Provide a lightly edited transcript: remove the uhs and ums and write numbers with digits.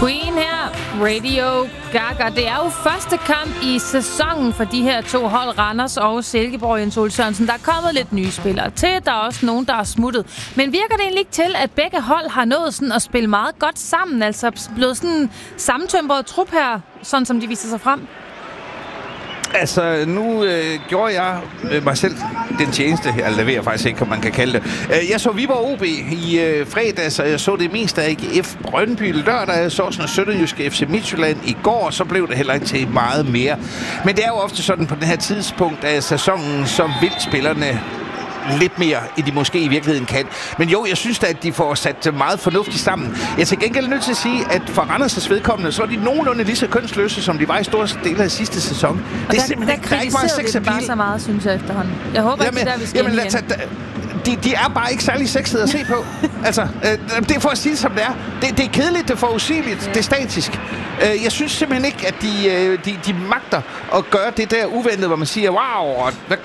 Queen her, Radio Gaga. Det er jo første kamp i sæsonen for de her to hold, Randers og Silkeborg. Jens Ole Sørensen, der er kommet lidt nye spillere til. Der er også nogen, der er smuttet. Men virker det egentlig ikke til, at begge hold har nået sådan at spille meget godt sammen? Altså blevet sådan en sammentømret trup her, sådan som de viser sig frem? Altså, nu gjorde jeg mig selv den tjeneste, eller det ved jeg faktisk ikke, om man kan kalde det. Jeg så Viborg OB i fredags, og jeg så det meste af AGF Brøndby lørdag. Jeg så sådan Sønderjyske FC Midtjylland i går, så blev det heller ikke til meget mere. Men det er jo ofte sådan på den her tidspunkt af sæsonen, så vil spillerne lidt mere, end de måske i virkeligheden kan. Men jo, jeg synes da, at de får sat meget fornuftigt sammen. Jeg er til gengæld nødt til at sige, at for Randers' vedkommende, så er de nogenlunde lige så kønsløse, som de var i store dele af sidste sæson. Og det er simpelthen der ikke meget sex appeal. Bare så meget, synes jeg efterhånden. Jeg håber ikke, der vi skal igen. De er bare ikke særlig sexede at se på. Altså, det er for at sige det, som det er. Det er kedeligt, det er forudsigeligt, det er statisk. Jeg synes simpelthen ikke, at de magter at gøre det der uventede, hvor man siger, wow, hvad